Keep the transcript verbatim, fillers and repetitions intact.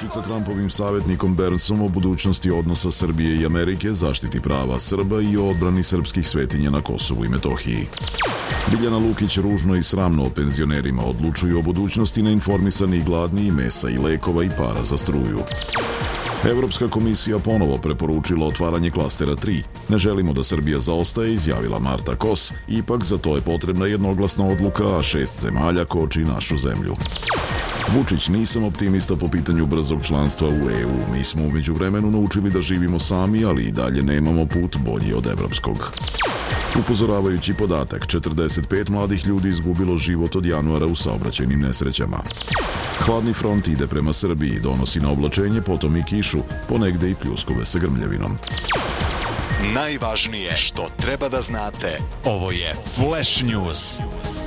suočit sa Trumpovim savjetnikom Bernsom o budućnosti odnosa Srbije i Amerike, zaštiti prava Srba i o odbrani srpskih svetinja na Kosovu i Metohiji. Biljana Lukić ružno i sramno o penzionerima, odlučuju o budućnosti neinformisani i gladni i mesa i lekova i para za struju. Evropska komisija ponovo preporučila otvaranje klastera tri. Ne želimo da Srbija zaostaje, izjavila Marta Kos, ipak za to je potrebna jednoglasna odluka, a šest zemalja koči našu zemlju. Vučić, nisam optimista po pitanju brzog članstva u E U. Mi smo u međuvremenu naučili da živimo sami, ali i dalje nemamo put bolji od evropskog. Upozoravajući podatak, četrdeset pet mladih ljudi izgubilo život od januara u saobraćajnim nesrećama. Hladni front ide prema Srbiji, donosi na oblačenje, potom i kišu, ponegde i pljuskove sa grmljavinom. Najvažnije što treba da znate, ovo je Flash News.